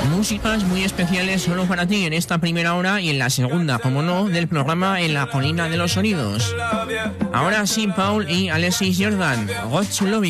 Músicas muy especiales solo para ti en esta primera hora y en la segunda, como no, del programa En la Colina de los Sonidos. Ahora sí, Paul y Alexis Jordan, Got to Love You.